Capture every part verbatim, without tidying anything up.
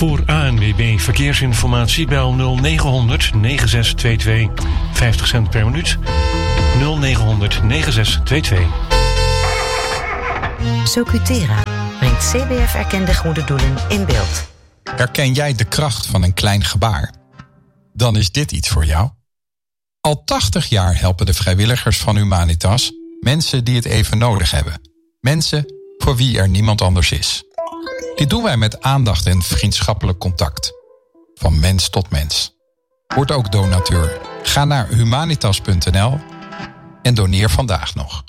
Voor A N W B Verkeersinformatie bel nul negen negen zes twee twee. vijftig cent per minuut. nul negen negen zes twee twee. Socutera brengt C B F-erkende goede doelen in beeld. Herken jij de kracht van een klein gebaar? Dan is dit iets voor jou. Al tachtig jaar helpen de vrijwilligers van Humanitas mensen die het even nodig hebben. Mensen voor wie er niemand anders is. Dit doen wij met aandacht en vriendschappelijk contact. Van mens tot mens. Word ook donateur. Ga naar humanitas punt n l en doneer vandaag nog.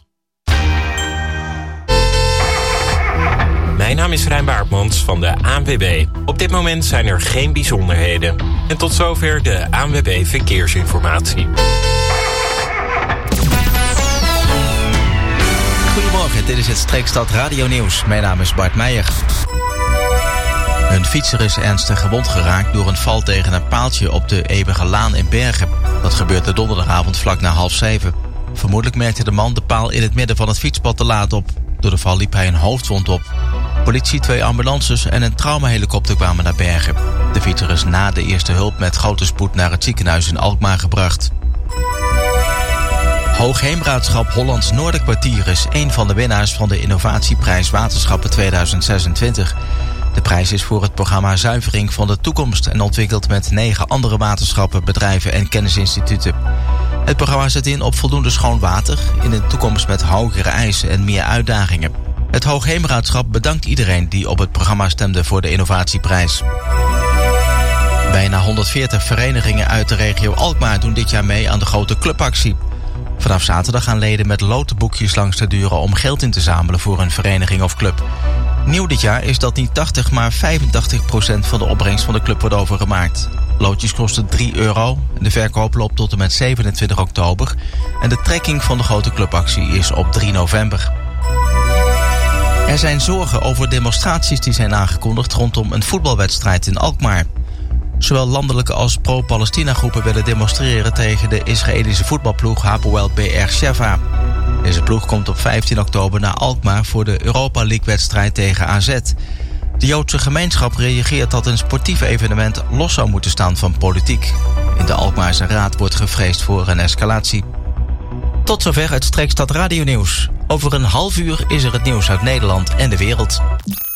Mijn naam is Rijn Baartmans van de A N W B. Op dit moment zijn er geen bijzonderheden. En tot zover de A N W B Verkeersinformatie. Goedemorgen, dit is het Streekstad Radio Nieuws. Mijn naam is Bart Meijer. Een fietser is ernstig gewond geraakt door een val tegen een paaltje op de Eeuwige Laan in Bergen. Dat gebeurde donderdagavond vlak na half zeven. Vermoedelijk merkte de man de paal in het midden van het fietspad te laat op. Door de val liep hij een hoofdwond op. Politie, twee ambulances en een traumahelikopter kwamen naar Bergen. De fietser is na de eerste hulp met grote spoed naar het ziekenhuis in Alkmaar gebracht. Hoogheemraadschap Hollands Noorderkwartier is een van de winnaars van de Innovatieprijs Waterschappen tweeduizend zesentwintig. De prijs is voor het programma Zuivering van de Toekomst en ontwikkeld met negen andere waterschappen, bedrijven en kennisinstituten. Het programma zet in op voldoende schoon water in een toekomst met hogere eisen en meer uitdagingen. Het Hoogheemraadschap bedankt iedereen die op het programma stemde voor de Innovatieprijs. Bijna honderdveertig verenigingen uit de regio Alkmaar doen dit jaar mee aan de grote clubactie. Vanaf zaterdag gaan leden met lotenboekjes langs de deuren om geld in te zamelen voor een vereniging of club. Nieuw dit jaar is dat niet tachtig, maar vijfentachtig procent van de opbrengst van de club wordt overgemaakt. Loodjes kosten drie euro. De verkoop loopt tot en met zevenentwintig oktober. En de trekking van de grote clubactie is op drie november. Er zijn zorgen over demonstraties die zijn aangekondigd rondom een voetbalwedstrijd in Alkmaar. Zowel landelijke als pro-Palestina groepen willen demonstreren tegen de Israëlische voetbalploeg Hapoel B R Sheva. Deze ploeg komt op vijftien oktober naar Alkmaar voor de Europa League-wedstrijd tegen A Z. De Joodse gemeenschap reageert dat een sportief evenement los zou moeten staan van politiek. In de Alkmaarse Raad wordt gevreesd voor een escalatie. Tot zover het Streekstad Radio Nieuws. Over een half uur is er het nieuws uit Nederland en de wereld.